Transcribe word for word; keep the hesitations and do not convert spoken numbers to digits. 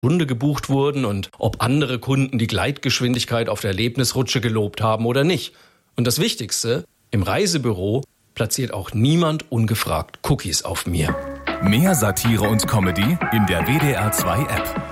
Stunde gebucht wurden und ob andere Kunden die Gleitgeschwindigkeit auf der Erlebnisrutsche gelobt haben oder nicht. Und das Wichtigste, im Reisebüro platziert auch niemand ungefragt Cookies auf mir. Mehr Satire und Comedy in der W D R zwei App.